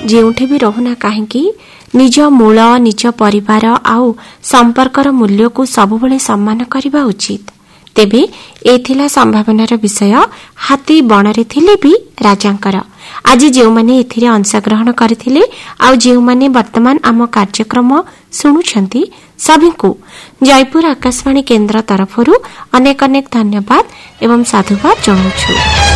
ଯେଉଁଠି ବି ରହୁନା କାହିଁକି ନିଜ ମୂଳ ନିଜ ପରିବାର ଆଉ ସମ୍ପର୍କର ମୂଲ୍ୟକୁ ସବୁବେଳେ ସମ୍ମାନ କରିବା ଉଚିତ। ତେବେ ଏ ଥିଲା ସମ୍ଭାବନାର ବିଷୟ, ହାତୀ ବଣରେ ଥିଲେ ବି ରାଜାଙ୍କର। ଆଜି ଯେଉଁମାନେ ଏଥିରେ ଅଂଶଗ୍ରହଣ କରିଥିଲେ ଆଉ ଯେଉଁମାନେ ବର୍ତ୍ତମାନ ଆମ କାର୍ଯ୍ୟକ୍ରମ ଶୁଣୁଛନ୍ତି ସଭିଙ୍କୁ ଜୟପୁର ଆକାଶବାଣୀ କେନ୍ଦ୍ର ତରଫରୁ ଅନେକ ଅନେକ ଧନ୍ୟବାଦ ଏବଂ ସାଧୁବାଦ ଜଣାଉଛୁ।